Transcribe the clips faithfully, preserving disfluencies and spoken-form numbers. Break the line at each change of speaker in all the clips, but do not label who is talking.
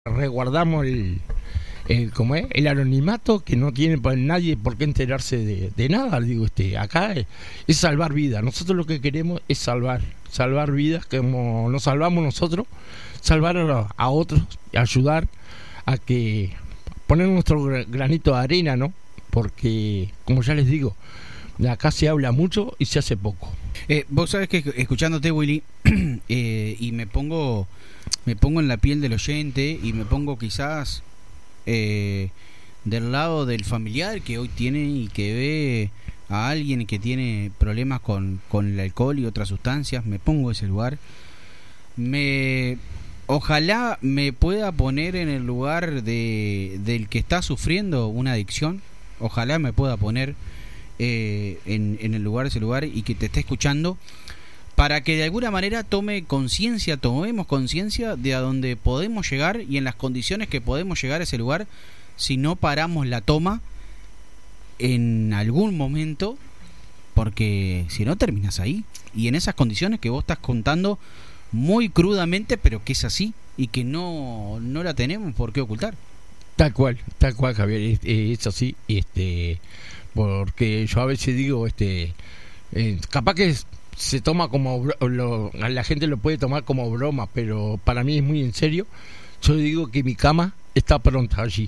resguardamos el, el, ¿cómo es? El anonimato, que no tiene pa- nadie por qué enterarse de, de nada. Digo, este, acá es, es salvar vidas. Nosotros lo que queremos es salvar, salvar vidas, como nos salvamos nosotros, salvar a, a otros, y ayudar a que poner nuestro gra- granito de arena, ¿no? Porque, como ya les digo, de acá se habla mucho y se hace poco.
Eh, vos sabés que escuchándote, Willy, eh, y me pongo me pongo en la piel del oyente y me pongo quizás eh, del lado del familiar que hoy tiene y que ve a alguien que tiene problemas con, con el alcohol y otras sustancias. Me pongo en ese lugar. Me ojalá me pueda poner en el lugar de del que está sufriendo una adicción. Ojalá me pueda poner eh, en, en el lugar, ese lugar, y que te esté escuchando, para que de alguna manera tome conciencia, tomemos conciencia de a dónde podemos llegar y en las condiciones que podemos llegar a ese lugar si no paramos la toma en algún momento, porque si no terminas ahí y en esas condiciones que vos estás contando muy crudamente, pero que es así y que no, no la tenemos por qué ocultar.
Tal cual, tal cual, Javier, es, es así, este, porque yo a veces digo, este, eh, capaz que es- se toma como, bro- lo, a la gente lo puede tomar como broma, pero para mí es muy en serio. Yo digo que mi cama está pronta allí,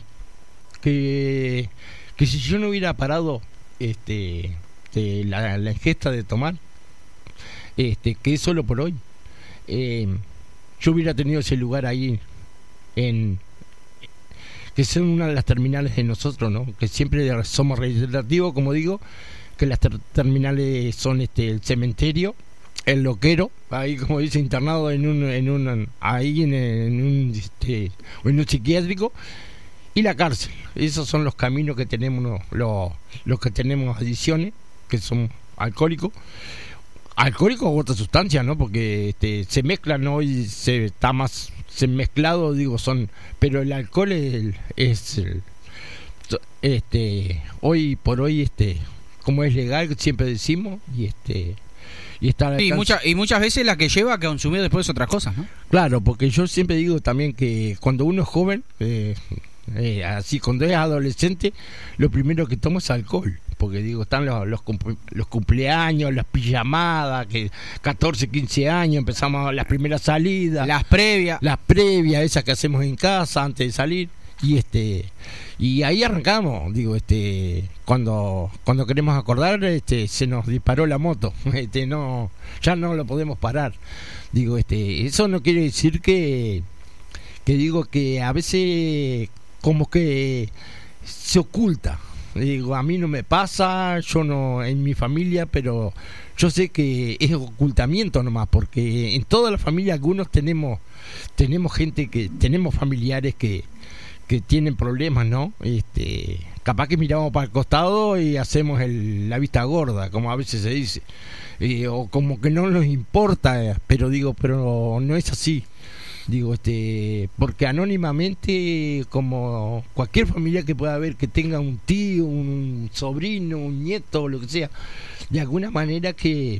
que, que si yo no hubiera parado, este, de la, la ingesta de tomar, este, que es solo por hoy, eh, yo hubiera tenido ese lugar ahí en que son una de las terminales de nosotros, ¿no? Que siempre somos reiterativos, como digo, que las ter- terminales son este el cementerio, el loquero, ahí como dice, internado en un, en un ahí en, en un este en un psiquiátrico, y la cárcel. Esos son los caminos que tenemos, ¿no? los, los que tenemos adicciones, que son alcohólicos. Alcohólicos u otra sustancia, ¿no? Porque este, se mezclan, ¿no? Y se está más se mezclado, digo, son, pero el alcohol es, el- es el- este, hoy por hoy, este, como es legal, siempre decimos, y este, y está al
Y,
alcance.
mucha, y muchas veces la que lleva a consumir después otras cosas, ¿no?
Claro, porque yo siempre digo también que cuando uno es joven, eh, eh, así cuando es adolescente, lo primero que toma es alcohol. Porque digo, están los, los, cumple- los cumpleaños, las pijamadas, que catorce, quince años empezamos las primeras salidas,
Las previas.
las previas, esas que hacemos en casa antes de salir, y este y ahí arrancamos, digo, este cuando cuando queremos acordar, este se nos disparó la moto, este no ya no lo podemos parar. Digo, este eso no quiere decir que que digo que a veces como que se oculta. Digo, a mí no me pasa, yo no, en mi familia, pero yo sé que es ocultamiento nomás, porque en toda la familia algunos tenemos tenemos gente que tenemos familiares que que tienen problemas, ¿no? Este, capaz que miramos para el costado y hacemos el, la vista gorda, como a veces se dice, eh, o como que no nos importa, eh, pero digo, pero no es así. Digo, este, porque anónimamente, como cualquier familia que pueda haber, que tenga un tío, un sobrino, un nieto, lo que sea, de alguna manera que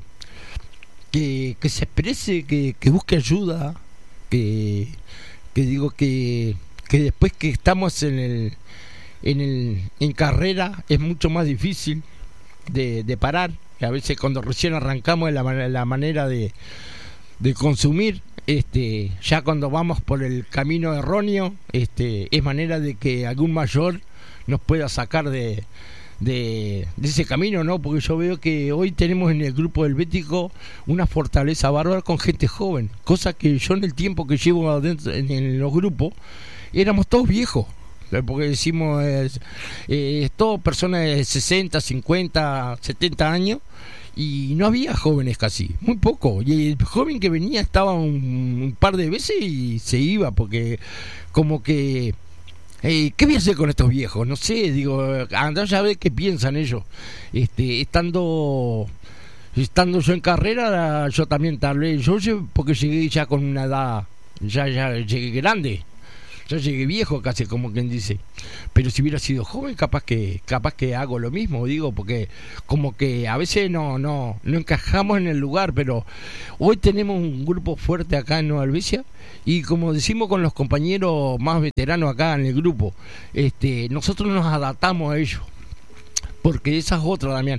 que, que se exprese, que, que busque ayuda, que, que digo que, que después que estamos en el en el en carrera es mucho más difícil de, de parar, que a veces cuando recién arrancamos de la, man- la manera de, de consumir, este ya cuando vamos por el camino erróneo, este es manera de que algún mayor nos pueda sacar de de, de ese camino, ¿no? Porque yo veo que hoy tenemos en el grupo helvético una fortaleza bárbara con gente joven, cosa que yo en el tiempo que llevo adentro en, en los grupos éramos todos viejos, eh, porque decimos eh, eh, todas personas de sesenta, cincuenta, setenta años, y no había jóvenes casi, muy poco, y el joven que venía estaba un, un par de veces y se iba, porque como que eh, ¿qué voy a hacer con estos viejos? No sé, digo, anda ya a ver qué piensan ellos. Este, estando estando yo en carrera, yo también tal vez, yo lle- porque llegué ya con una edad, ya ya llegué grande. ya llegué viejo casi, como quien dice. Pero si hubiera sido joven, capaz que capaz que hago lo mismo, digo, porque como que a veces no no no encajamos en el lugar, pero hoy tenemos un grupo fuerte acá en Nueva Helvecia y como decimos con los compañeros más veteranos acá en el grupo, este nosotros nos adaptamos a ellos, porque esa es otra, Damián,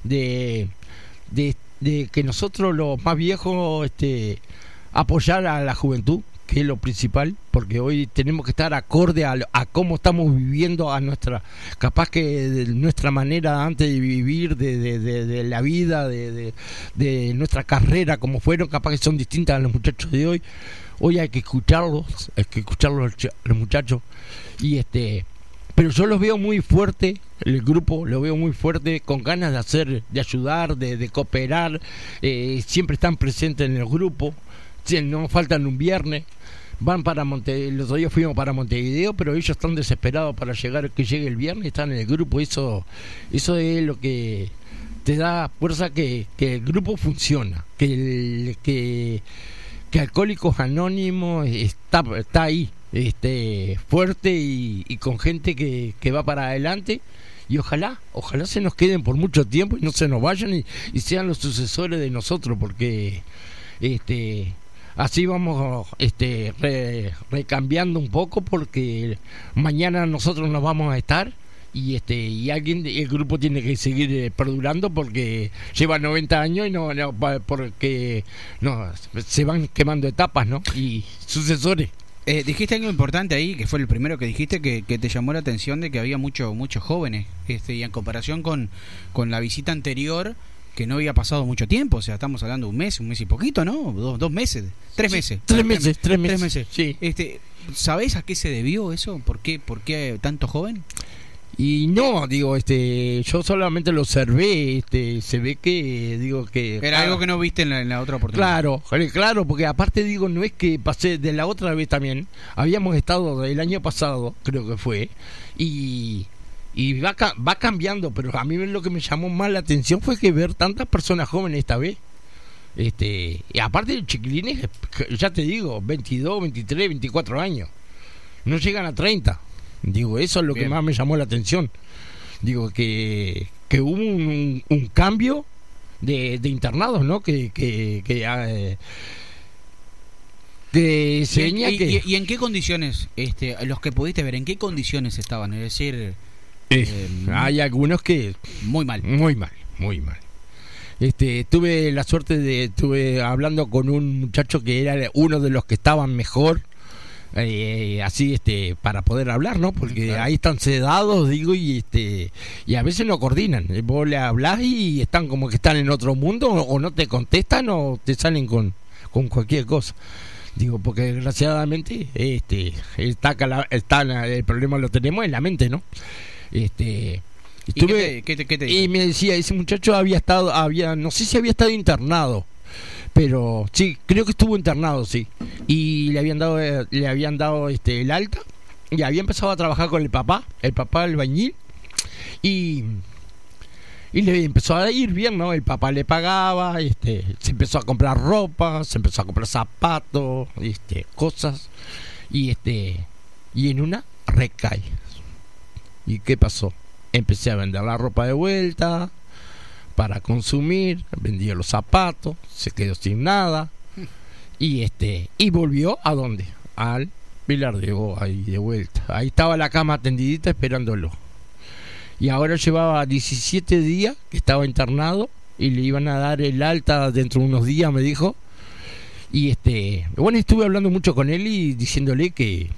de de, de que nosotros los más viejos este apoyar a la juventud, que es lo principal, porque hoy tenemos que estar acorde a, a cómo estamos viviendo, a nuestra, capaz que de nuestra manera antes de vivir, de, de, de, de la vida, de, de, de nuestra carrera, como fueron, capaz que son distintas a los muchachos de hoy. Hoy hay que escucharlos, hay que escucharlos los muchachos, y este, pero yo los veo muy fuerte, el grupo lo veo muy fuerte, con ganas de hacer, de ayudar, de, de cooperar, eh, siempre están presentes en el grupo. No faltan un viernes, van para Montevideo, el otro día fuimos para Montevideo, pero ellos están desesperados para llegar, que llegue el viernes, están en el grupo. Eso eso es lo que te da fuerza, que, que el grupo funciona, que el, que, que Alcohólicos Anónimos está, está ahí, este, fuerte y, y con gente que, que va para adelante. Y ojalá, ojalá se nos queden por mucho tiempo y no se nos vayan y, y sean los sucesores de nosotros, porque este así vamos este re, recambiando un poco, porque mañana nosotros nos vamos a estar y este y alguien, el grupo tiene que seguir eh, perdurando, porque lleva noventa años y no, no porque no se van quemando etapas, ¿no? Y sucesores.
Eh, dijiste algo importante ahí, que fue el primero que dijiste, que, que te llamó la atención, de que había mucho, muchos jóvenes, este, y en comparación con, con la visita anterior, que no había pasado mucho tiempo, o sea, estamos hablando de un mes, un mes y poquito, ¿no? Dos, dos meses, tres meses.
Tres meses, tres meses.
Tres meses.
Sí.
Este, ¿sabés a qué se debió eso? ¿Por qué, por qué tanto joven?
Y no, digo, este, yo solamente lo observé, este, se ve que, digo que...
Era ah, algo que no viste en la, en la otra oportunidad.
Claro, claro, porque aparte digo, no es que pasé de la otra vez también, habíamos estado el año pasado, creo que fue, y... Y va, va cambiando, pero a mí lo que me llamó más la atención fue que ver tantas personas jóvenes esta vez. Este, y aparte de chiquilines, ya te digo, veintidós, veintitrés, veinticuatro años. No llegan a treinta. Digo, eso es lo Bien. que más me llamó la atención. Digo, que, que hubo un, un cambio de, de internados, ¿no? Que... que, que eh, de seña
¿Y,
que...
y, ¿Y en qué condiciones, este, los que pudiste ver, en qué condiciones estaban? Es decir...
Eh, hay algunos que
muy mal,
muy mal, muy mal. Este, tuve la suerte de, estuve hablando con un muchacho que era uno de los que estaban mejor, eh, así, este, para poder hablar, ¿no? Porque claro, ahí están sedados, digo, y este, y a veces no coordinan. Vos le hablás y están como que están en otro mundo, o no te contestan o te salen con, con cualquier cosa. Digo, porque desgraciadamente, este, está, está, el problema lo tenemos en la mente, ¿no? Este, estuve,
¿Y, qué te, qué te, qué te
y me decía, ese muchacho había estado, había, no sé si había estado internado, pero sí, creo que estuvo internado, sí, y le habían dado, le habían dado este el alta, y había empezado a trabajar con el papá, el papá albañil, y y le empezó a ir bien, ¿no? El papá le pagaba, este, se empezó a comprar ropa, se empezó a comprar zapatos, este, cosas, y este, y en una recae. ¿Y qué pasó? Empecé a vender la ropa de vuelta para consumir, vendía los zapatos, se quedó sin nada y este y volvió ¿a dónde? Al Pilar de Bo, ahí de vuelta. Ahí estaba la cama tendidita esperándolo. Y ahora llevaba diecisiete días que estaba internado y le iban a dar el alta dentro de unos días, me dijo. Y este, bueno, estuve hablando mucho con él y diciéndole que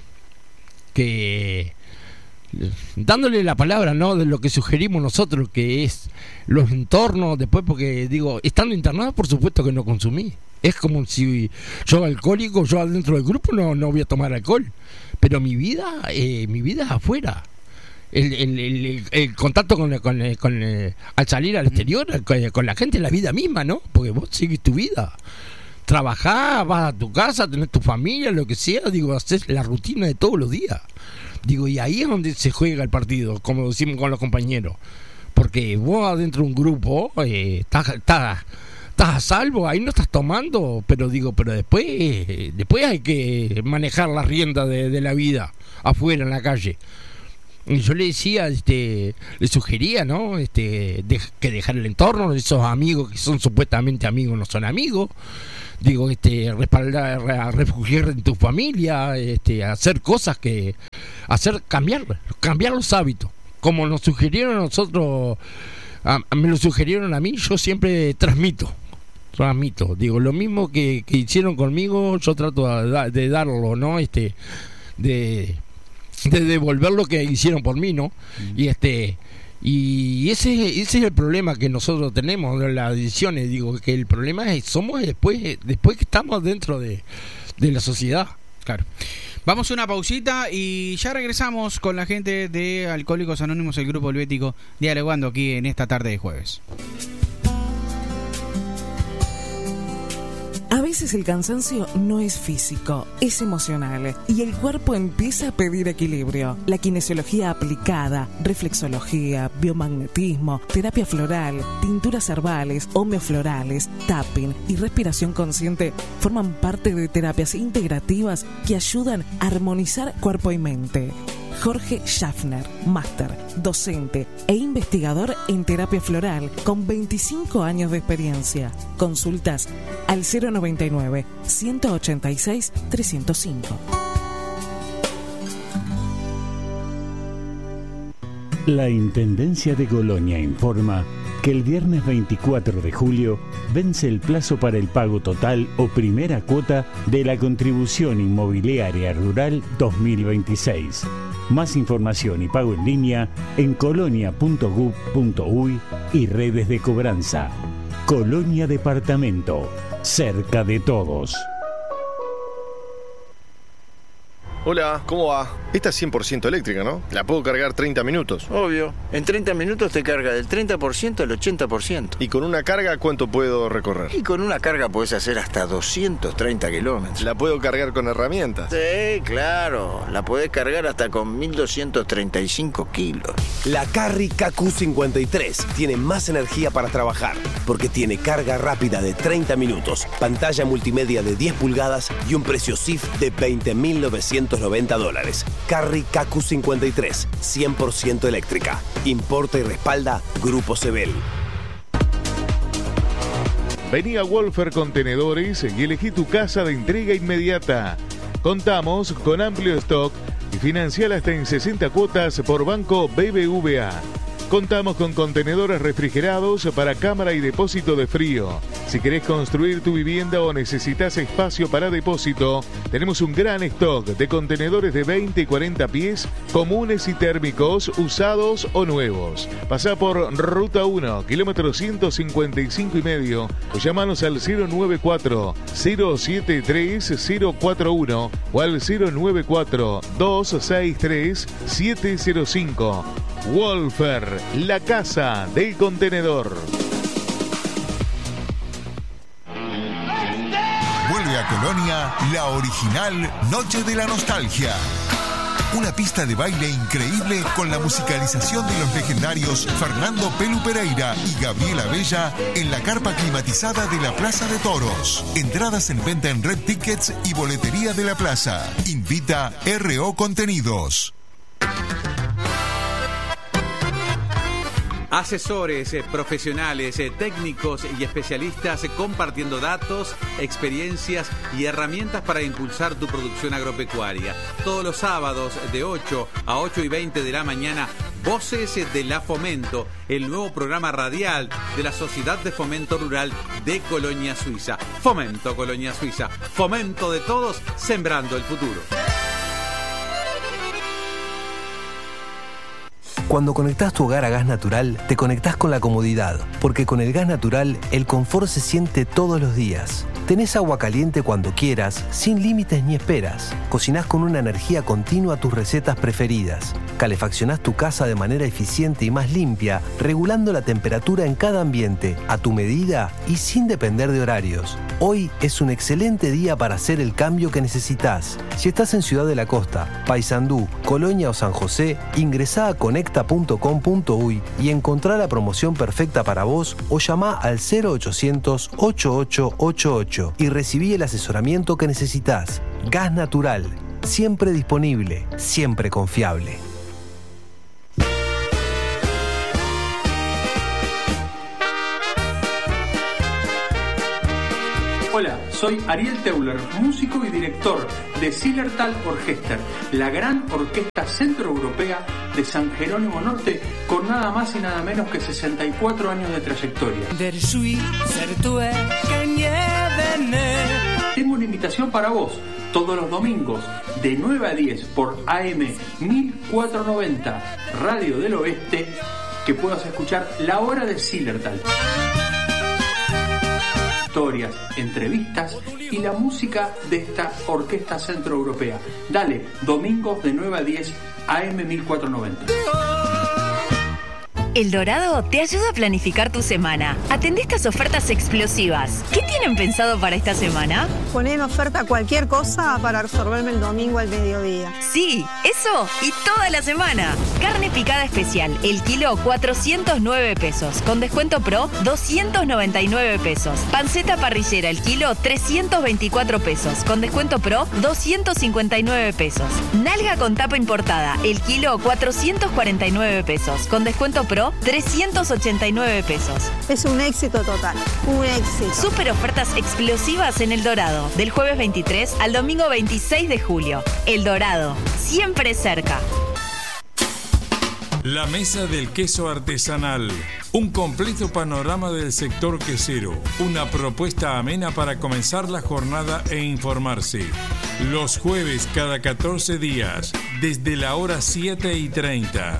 que dándole la palabra, ¿no? De lo que sugerimos nosotros, que es los entornos después, porque digo, estando internado por supuesto que no consumí. Es como si yo alcohólico, yo adentro del grupo no, no voy a tomar alcohol, pero mi vida, eh, mi vida es afuera. El, el, el, el contacto con, con, con eh, al salir al exterior, con, con la gente, la vida misma, ¿no? Porque vos sigues tu vida. Trabajás, vas a tu casa, tenés tu familia, lo que sea, digo, haces la rutina de todos los días. Digo, y ahí es donde se juega el partido, como decimos con los compañeros. Porque vos adentro de un grupo, eh, estás, estás, estás a salvo, ahí no estás tomando, pero digo, pero después, después hay que manejar las riendas de, de la vida afuera en la calle. Y yo le decía, este, le sugería, ¿no? Este, de, que dejar el entorno, esos amigos que son supuestamente amigos no son amigos. Digo, este, respaldar, refugiar en tu familia, este, hacer cosas que, hacer cambiar, cambiar los hábitos, como nos sugirieron a nosotros, a, me lo sugirieron a mí, yo siempre transmito, transmito, digo, lo mismo que, que hicieron conmigo, yo trato de, de darlo, ¿no? Este, de de devolver lo que hicieron por mí, ¿no? Mm. Y este y ese ese es el problema que nosotros tenemos de las decisiones, digo, que el problema es somos después después que estamos dentro de, de la sociedad.
Claro. Vamos a una pausita y ya regresamos con la gente de Alcohólicos Anónimos, el grupo helvético, dialogando aquí en esta tarde de jueves.
A veces el cansancio no es físico, es emocional y el cuerpo empieza a pedir equilibrio. La kinesiología aplicada, reflexología, biomagnetismo, terapia floral, tinturas herbales, homeoflorales, tapping y respiración consciente forman parte de terapias integrativas que ayudan a armonizar cuerpo y mente. Jorge Schaffner, máster, docente e investigador en terapia floral con veinticinco años de experiencia. Consultas al cero noventa y nueve, ciento ochenta y seis, trescientos cinco.
La Intendencia de Colonia informa que el viernes veinticuatro de julio vence el plazo para el pago total o primera cuota de la contribución inmobiliaria rural dos mil veintiséis. Más información y pago en línea en colonia punto gov punto uy y redes de cobranza. Colonia Departamento, cerca de todos.
Hola, ¿cómo va? Esta es cien por ciento eléctrica, ¿no? La puedo cargar treinta minutos.
Obvio. En treinta minutos te carga del treinta por ciento al ochenta por ciento.
¿Y con una carga cuánto puedo recorrer?
Y con una carga puedes hacer hasta doscientos treinta kilómetros.
¿La puedo cargar con herramientas?
Sí, claro. La podés cargar hasta con mil doscientos treinta y cinco kilos.
La Carry K Q cincuenta y tres tiene más energía para trabajar porque tiene carga rápida de treinta minutos, pantalla multimedia de diez pulgadas y un precio C I F de veinte mil novecientos noventa dólares. Carry K Q cincuenta y tres, cien por ciento eléctrica. Importa y respalda Grupo Sebel.
Vení a Wolfer Contenedores y elegí tu casa de entrega inmediata. Contamos con amplio stock y financiala hasta en sesenta cuotas por Banco B B V A. Contamos con contenedores refrigerados para cámara y depósito de frío. Si querés construir tu vivienda o necesitas espacio para depósito, tenemos un gran stock de contenedores de veinte y cuarenta pies, comunes y térmicos, usados o nuevos. Pasá por Ruta uno, kilómetro ciento cincuenta y cinco y medio, o llamanos al cero noventa y cuatro, cero siete tres, cero cuatro uno o al cero noventa y cuatro, doscientos sesenta y tres, setecientos cinco. Wolfer, la casa del contenedor.
Vuelve a Colonia la original Noche de la Nostalgia. Una pista de baile increíble con la musicalización de los legendarios Fernando Pelu Pereira y Gabriela Bella en la carpa climatizada de la Plaza de Toros. Entradas en venta en Red Tickets y boletería de la plaza. Invita R O Contenidos.
Asesores, eh, profesionales, eh, técnicos y especialistas eh, compartiendo datos, experiencias y herramientas para impulsar tu producción agropecuaria. Todos los sábados de ocho a ocho y veinte de la mañana, Voces de la Fomento, el nuevo programa radial de la Sociedad de Fomento Rural de Colonia Suiza. Fomento Colonia Suiza, fomento de todos, sembrando el futuro.
Cuando conectás tu hogar a gas natural, te conectás con la comodidad, porque con el gas natural, el confort se siente todos los días. Tenés agua caliente cuando quieras, sin límites ni esperas. Cocinás con una energía continua tus recetas preferidas. Calefaccionás tu casa de manera eficiente y más limpia, regulando la temperatura en cada ambiente, a tu medida y sin depender de horarios. Hoy es un excelente día para hacer el cambio que necesitas. Si estás en Ciudad de la Costa, Paysandú, Colonia o San José, ingresá a conecta orquesta punto com punto uy y encontrá la promoción perfecta para vos o llamá al cero ochocientos, ochenta y ocho ochenta y ocho y recibí el asesoramiento que necesitas. Gas Natural, siempre disponible, siempre confiable.
Hola, soy Ariel Teuler, músico y director de Zillertal Orchester, la gran orquesta centroeuropea de San Jerónimo Norte, con nada más y nada menos que sesenta y cuatro años de trayectoria. Tengo una invitación para vos, todos los domingos, de nueve a diez, por A M mil cuatrocientos noventa, Radio del Oeste, que puedas escuchar La Hora de Zillertal. Historias, entrevistas y la música de esta orquesta centroeuropea. Dale, domingos de nueve a diez, A M mil cuatrocientos noventa.
El Dorado te ayuda a planificar tu semana. Atendé estas ofertas explosivas. ¿Qué tienen pensado para esta semana?
Poner en oferta cualquier cosa para resolverme el domingo al mediodía.
Sí, eso y toda la semana. Carne picada especial, el kilo cuatrocientos nueve pesos. Con descuento pro, doscientos noventa y nueve pesos. Panceta parrillera, el kilo trescientos veinticuatro pesos. Con descuento pro, doscientos cincuenta y nueve pesos. Nalga con tapa importada, el kilo cuatrocientos cuarenta y nueve pesos. Con descuento pro, trescientos ochenta y nueve pesos.
Es un éxito total, un éxito.
Super ofertas explosivas en El Dorado, del jueves veintitrés al domingo veintiséis de julio. El Dorado, siempre cerca.
La Mesa del Queso Artesanal. Un completo panorama del sector quesero. Una propuesta amena para comenzar la jornada e informarse. Los jueves cada catorce días, desde la hora siete y treinta.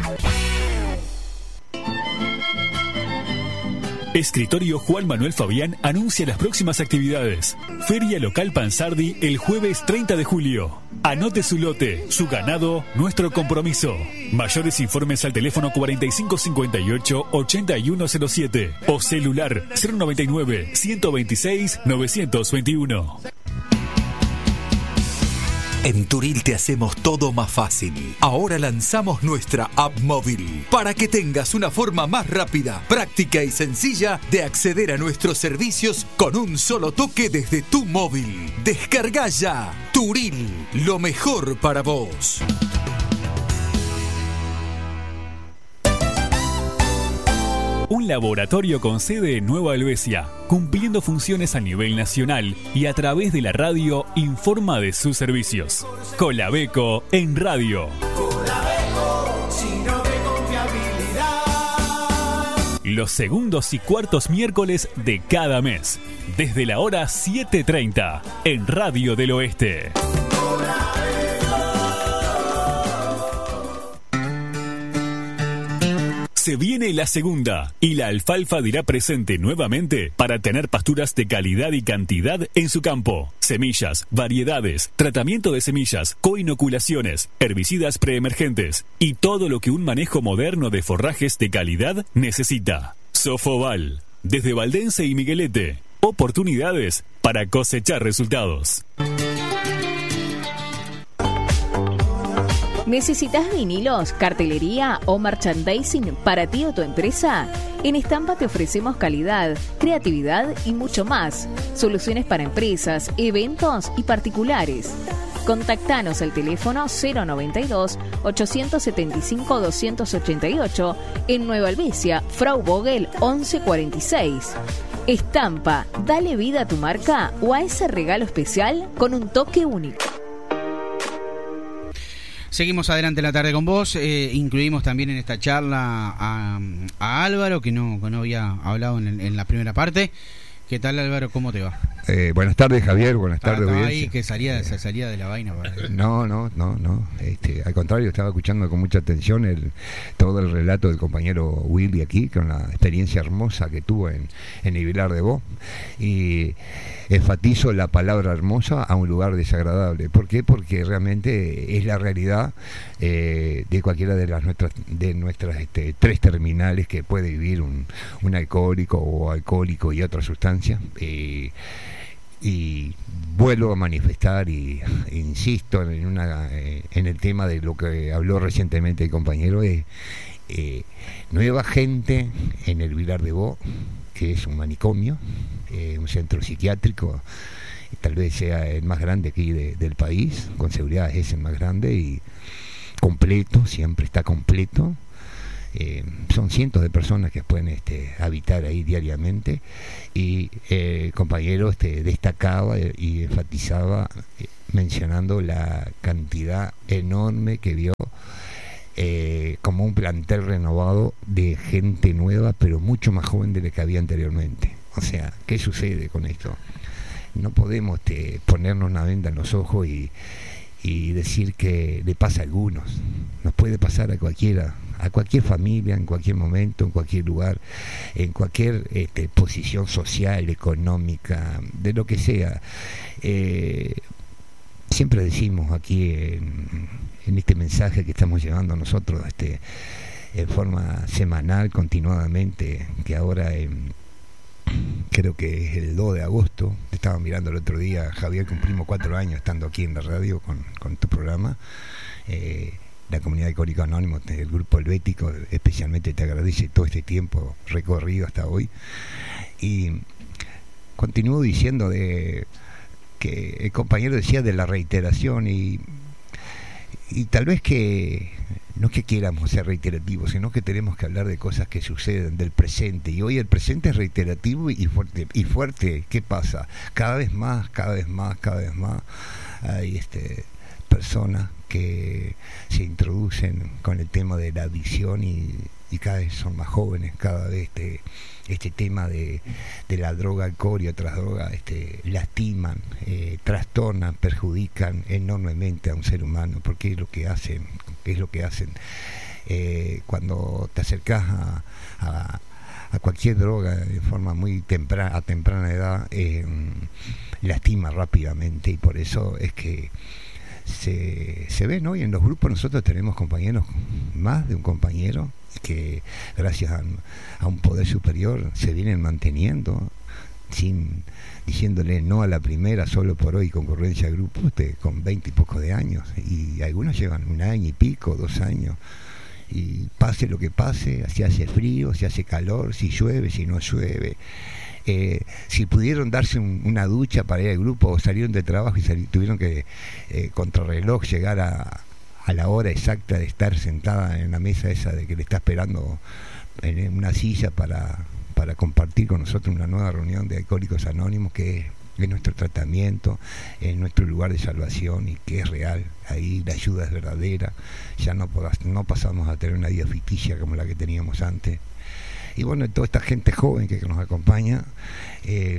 Escritorio Juan Manuel Fabián anuncia las próximas actividades. Feria Local Pansardi el jueves treinta de julio. Anote su lote, su ganado, nuestro compromiso. Mayores informes al teléfono cuarenta y cinco cincuenta y ocho, ochenta y uno cero siete o celular cero noventa y nueve, ciento veintiséis, novecientos veintiuno.
En Turil te hacemos todo más fácil. Ahora lanzamos nuestra app móvil para que tengas una forma más rápida, práctica y sencilla de acceder a nuestros servicios con un solo toque desde tu móvil. Descarga ya Turil, lo mejor para vos.
Un laboratorio con sede en Nueva Helvecia, cumpliendo funciones a nivel nacional y a través de la radio informa de sus servicios. Colabeco en radio.
Colabeco, signo de confiabilidad.
Los segundos y cuartos miércoles de cada mes, desde la hora siete treinta, en Radio del Oeste. Se viene la segunda y la alfalfa dirá presente nuevamente para tener pasturas de calidad y cantidad en su campo. Semillas, variedades, tratamiento de semillas, coinoculaciones, herbicidas preemergentes y todo lo que un manejo moderno de forrajes de calidad necesita. Sofoval, desde Valdense y Miguelete, oportunidades para cosechar resultados.
¿Necesitas vinilos, cartelería o merchandising para ti o tu empresa? En Estampa te ofrecemos calidad, creatividad y mucho más. Soluciones para empresas, eventos y particulares. Contactanos al teléfono cero noventa y dos, ochocientos setenta y cinco, doscientos ochenta y ocho en Nueva Helvecia, Frau Vogel once cuarenta y seis. Estampa, dale vida a tu marca o a ese regalo especial con un toque único.
Seguimos adelante la tarde con vos. Eh, incluimos también en esta charla a, a Álvaro, que no, que no había hablado en, en la primera parte. ¿Qué tal, Álvaro? ¿Cómo te va?
Eh, buenas tardes, Javier. Buenas tardes,
ah, ahí que salía, se salía de la vaina. Para...
No, no, no, no. Este, al contrario, estaba escuchando con mucha atención el, todo el relato del compañero Willy aquí, con la experiencia hermosa que tuvo en, en el Vilar de Bo. Y enfatizo la palabra hermosa a un lugar desagradable. ¿Por qué? Porque realmente es la realidad eh, de cualquiera de las nuestras de nuestras este, tres terminales que puede vivir un, un alcohólico o alcohólico y otra sustancia. Eh, y vuelvo a manifestar y e insisto en una eh, en el tema de lo que habló recientemente el compañero, es eh, nueva gente en el Vilar de Bo, que es un manicomio, eh, un centro psiquiátrico, tal vez sea el más grande aquí de, del país, con seguridad es el más grande y completo, siempre está completo. Eh, son cientos de personas que pueden este, habitar ahí diariamente, y eh, el compañero este, destacaba y enfatizaba eh, mencionando la cantidad enorme que vio eh, como un plantel renovado de gente nueva, pero mucho más joven de la que había anteriormente. O sea, ¿qué sucede con esto? No podemos este, ponernos una venda en los ojos y, y decir que le pasa a algunos. Nos puede pasar a cualquiera, a cualquier familia, en cualquier momento, en cualquier lugar, en cualquier este, posición social, económica, de lo que sea. Eh, siempre decimos aquí en, en este mensaje que estamos llevando nosotros este, en forma semanal, continuadamente, que ahora en, creo que es el dos de agosto, estaba mirando el otro día, Javier, cumplimos cuatro años estando aquí en la radio con, con tu programa. Eh, la comunidad de Alcohólicos Anónimos, el grupo helvético especialmente te agradece todo este tiempo recorrido hasta hoy, y continúo diciendo de que el compañero decía de la reiteración, y y tal vez que no es que quieramos ser reiterativos, sino que tenemos que hablar de cosas que suceden, del presente, y hoy el presente es reiterativo y fuerte. Y fuerte, ¿qué pasa? Cada vez más, cada vez más, cada vez más hay este personas que se introducen con el tema de la adicción, y, y cada vez son más jóvenes, cada vez este, este tema de, de la droga, alcohol y otras drogas este, lastiman, eh, trastornan, perjudican enormemente a un ser humano, porque es lo que hacen, es lo que hacen eh, cuando te acercas a, a, a cualquier droga de forma muy temprana, a temprana edad, eh, lastima rápidamente, y por eso es que Se, se ven hoy en los grupos. Nosotros tenemos compañeros, más de un compañero, que gracias a, a un poder superior se vienen manteniendo, sin diciéndole no a la primera solo por hoy concurrencia de grupos, de, con veinte y pocos de años, y algunos llevan un año y pico, dos años, y pase lo que pase, si hace frío, si hace calor, si llueve, si no llueve. Eh, si pudieron darse un, una ducha para ir al grupo, o salieron de trabajo y sali- tuvieron que eh, contrarreloj llegar a, a la hora exacta de estar sentada en la mesa esa de que le está esperando en una silla para, para compartir con nosotros una nueva reunión de Alcohólicos Anónimos, que es, es nuestro tratamiento, es nuestro lugar de salvación, y que es real. Ahí la ayuda es verdadera, ya no, podas, no pasamos a tener una vida ficticia como la que teníamos antes. Y bueno, toda esta gente joven que, que nos acompaña, eh,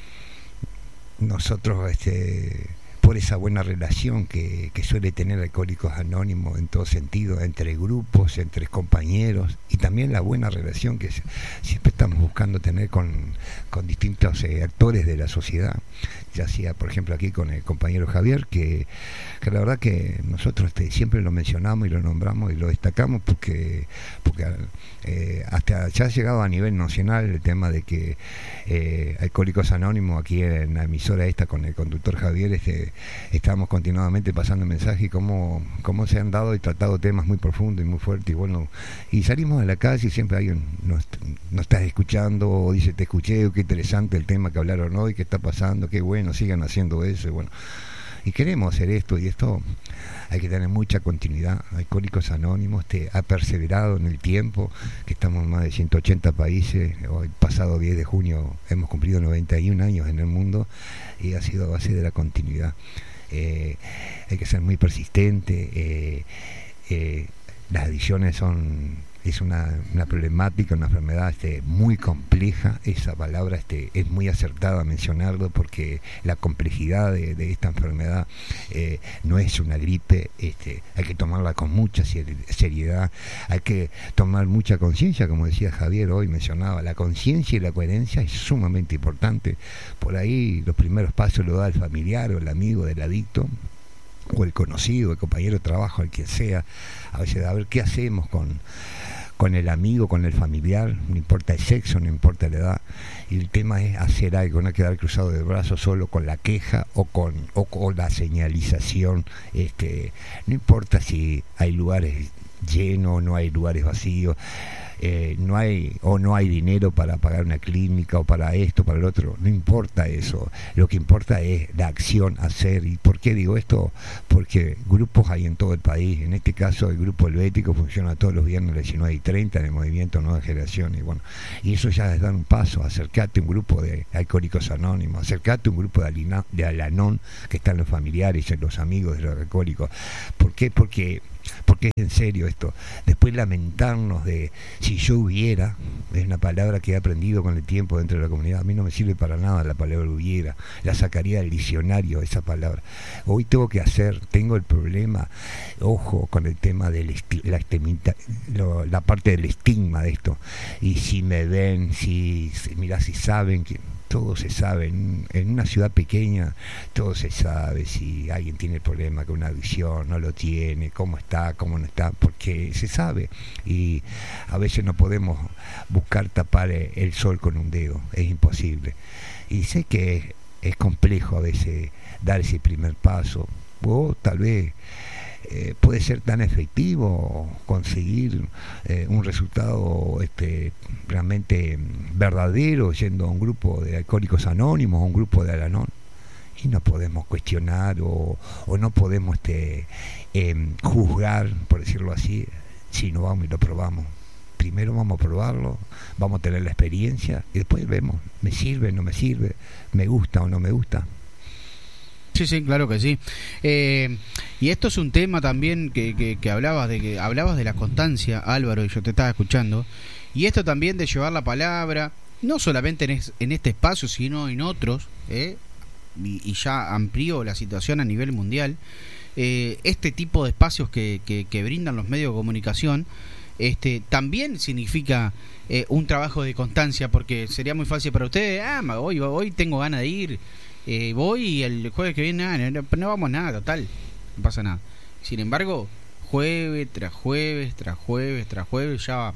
nosotros, este, por esa buena relación que, que suele tener Alcohólicos Anónimos en todo sentido, entre grupos, entre compañeros, y también la buena relación que siempre estamos buscando tener con, con distintos eh, actores de la sociedad, ya sea, por ejemplo, aquí con el compañero Javier, que, que la verdad que nosotros este, siempre lo mencionamos y lo nombramos y lo destacamos, porque porque eh, hasta ya ha llegado a nivel nacional el tema de que eh, Alcohólicos Anónimos, aquí en la emisora esta con el conductor Javier, este, estamos continuamente pasando mensajes y cómo, cómo se han dado y tratado temas muy profundos y muy fuertes, y bueno, y salimos a la calle y siempre alguien nos, nos está escuchando o dice te escuché, qué interesante el tema que hablaron hoy, qué está pasando, qué bueno, sigan haciendo eso, y bueno, y queremos hacer esto, y esto hay que tener mucha continuidad. Alcohólicos Anónimos te ha perseverado en el tiempo, que estamos en más de ciento ochenta países. El pasado diez de junio hemos cumplido noventa y un años en el mundo, y ha sido a base de la continuidad. Eh, hay que ser muy persistente. Eh, eh, las adicciones son es una, una problemática, una enfermedad este, muy compleja. Esa palabra este, es muy acertada mencionarlo, porque la complejidad de, de esta enfermedad eh, no es una gripe. Este, hay que tomarla con mucha seriedad, hay que tomar mucha conciencia, como decía Javier hoy, mencionaba, la conciencia y la coherencia es sumamente importante. Por ahí los primeros pasos lo da el familiar o el amigo del adicto, o el conocido, el compañero de trabajo, el quien sea, a veces a ver qué hacemos con con el amigo, con el familiar, no importa el sexo, no importa la edad. Y el tema es hacer algo, no quedar cruzado de brazos solo con la queja o con, o con la señalización. Este, no importa si hay lugares llenos o no hay lugares vacíos. Eh, no hay o no hay dinero para pagar una clínica o para esto, para el otro, no importa eso, lo que importa es la acción, hacer. ¿Y por qué digo esto? Porque grupos hay en todo el país, en este caso el grupo helvético funciona todos los viernes a las diecinueve y treinta en el movimiento Nueva Generación, y bueno, y eso ya es dar un paso, acercate a un grupo de Alcohólicos Anónimos, acercate a un grupo de, Alina, de Al-Anon, que están los familiares, los amigos de los alcohólicos. ¿Por qué? Porque porque es en serio esto. Después lamentarnos de si yo hubiera, es una palabra que he aprendido con el tiempo dentro de la comunidad. A mí no me sirve para nada la palabra hubiera, la sacaría del diccionario esa palabra. Hoy tengo que hacer, tengo el problema, ojo con el tema de la, estemita, lo, la parte del estigma de esto. Y si me ven, si, si mirá, si saben que todo se sabe, en, en una ciudad pequeña todo se sabe, si alguien tiene el problema con una adicción, no lo tiene, cómo está, cómo no está, porque se sabe, y a veces no podemos buscar tapar el sol con un dedo, es imposible, y sé que es, es complejo a veces dar ese primer paso, o tal vez Eh, puede ser tan efectivo conseguir eh, un resultado este, realmente verdadero yendo a un grupo de Alcohólicos Anónimos, a un grupo de Al-Anon, y no podemos cuestionar o, o no podemos este, eh, juzgar, por decirlo así, si no vamos y lo probamos. Primero vamos a probarlo, vamos a tener la experiencia y después vemos, me sirve, no me sirve, me gusta o no me gusta.
Sí, sí, claro que sí. Eh, y esto es un tema también que, que, que hablabas de que hablabas de la constancia, Álvaro, y yo te estaba escuchando. Y esto también de llevar la palabra, no solamente en, es, en este espacio, sino en otros, ¿eh? y, y ya amplió la situación a nivel mundial. Eh, este tipo de espacios que, que, que brindan los medios de comunicación, este, también significa eh, un trabajo de constancia, porque sería muy fácil para ustedes, ah, hoy, hoy tengo ganas de ir. Eh, voy y el jueves que viene ah, no, no vamos nada, total, no pasa nada. Sin embargo, jueves tras jueves, tras jueves, tras jueves, ya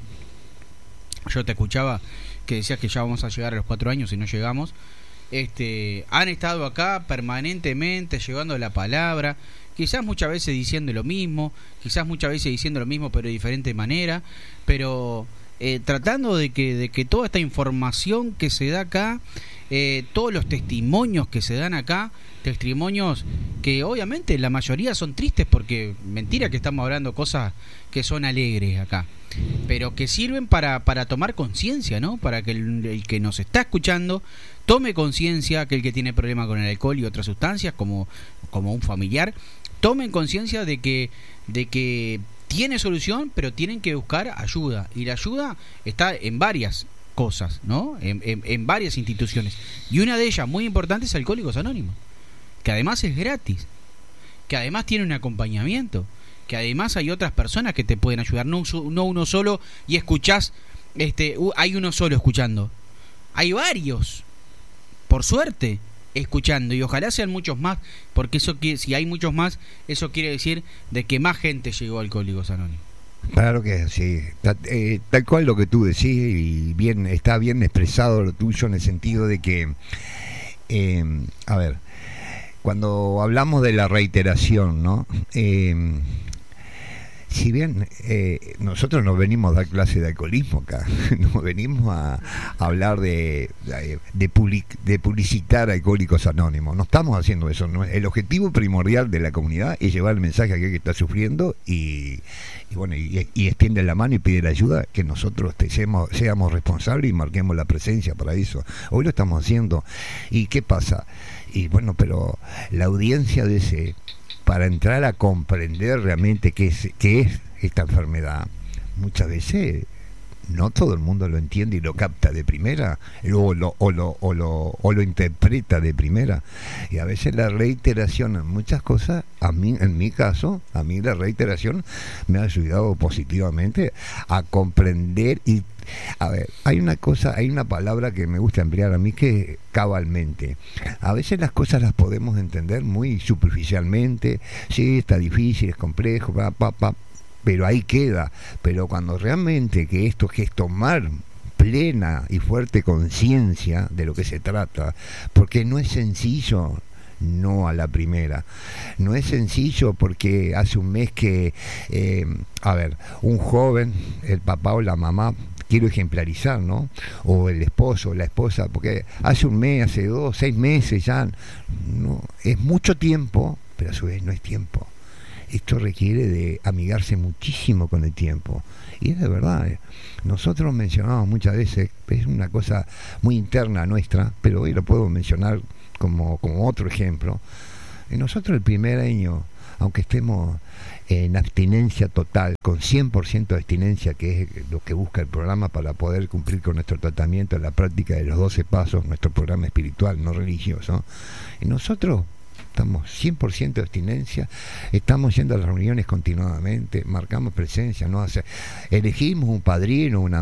yo te escuchaba que decías que ya vamos a llegar a los cuatro años y no llegamos. Este, han estado acá permanentemente llevando la palabra, quizás muchas veces diciendo lo mismo, quizás muchas veces diciendo lo mismo pero de diferente manera, pero eh, tratando de que, de que toda esta información que se da acá, Eh, todos los testimonios que se dan acá, testimonios que obviamente la mayoría son tristes, porque mentira que estamos hablando cosas que son alegres acá, pero que sirven para, para tomar conciencia, ¿no? Para que el, el que nos está escuchando tome conciencia, que el que tiene problema con el alcohol y otras sustancias, como, como un familiar, tomen conciencia de que, de que tiene solución, pero tienen que buscar ayuda, y la ayuda está en varias cosas, ¿no? En, en, en varias instituciones, y una de ellas muy importante es Alcohólicos Anónimos, que además es gratis, que además tiene un acompañamiento, que además hay otras personas que te pueden ayudar, no, no uno solo y escuchás, este, uh, hay uno solo escuchando, hay varios, por suerte, escuchando, y ojalá sean muchos más, porque eso que si hay muchos más, eso quiere decir de que más gente llegó a Alcohólicos Anónimos.
Claro que sí, tal, eh, tal cual lo que tú decís, y bien está bien expresado lo tuyo en el sentido de que, eh, a ver, cuando hablamos de la reiteración, ¿no? Eh, si bien eh, nosotros no venimos a dar clase de alcoholismo acá, nos venimos a, a hablar de de, de, public, de publicitar Alcohólicos Anónimos, no estamos haciendo eso, ¿no? El objetivo primordial de la comunidad es llevar el mensaje a aquel que está sufriendo y, y bueno, y, y extiende la mano y pide la ayuda, que nosotros te, seamos, seamos responsables y marquemos la presencia para eso. Hoy lo estamos haciendo. ¿Y qué pasa? Y bueno, pero la audiencia de ese, para entrar a comprender realmente qué es, qué es esta enfermedad, muchas veces no todo el mundo lo entiende y lo capta de primera, o lo, o lo, o lo, o lo interpreta de primera, y a veces la reiteración en muchas cosas, a mí, en mi caso, a mí la reiteración me ha ayudado positivamente a comprender. Y a ver, hay una cosa, hay una palabra que me gusta emplear a mí, que es cabalmente. A veces las cosas las podemos entender muy superficialmente, sí, está difícil, es complejo, pa, pa, pa. pero ahí queda. Pero cuando realmente que esto que es tomar plena y fuerte conciencia de lo que se trata, porque no es sencillo, no a la primera, no es sencillo porque hace un mes que, eh, a ver, un joven, el papá o la mamá, quiero ejemplarizar, ¿no? O el esposo, la esposa, porque hace un mes, hace dos, seis meses ya, no, es mucho tiempo, pero a su vez no es tiempo. Esto requiere de amigarse muchísimo con el tiempo. Y es de verdad, eh. nosotros mencionamos muchas veces, es una cosa muy interna nuestra, pero hoy lo puedo mencionar como, como otro ejemplo. Y nosotros el primer año, aunque estemos en abstinencia total, con cien por ciento de abstinencia, que es lo que busca el programa para poder cumplir con nuestro tratamiento en la práctica de los doce pasos, nuestro programa espiritual, no religioso, y nosotros estamos cien por ciento de abstinencia, estamos yendo a las reuniones continuadamente, marcamos presencia, no hace, elegimos un padrino, una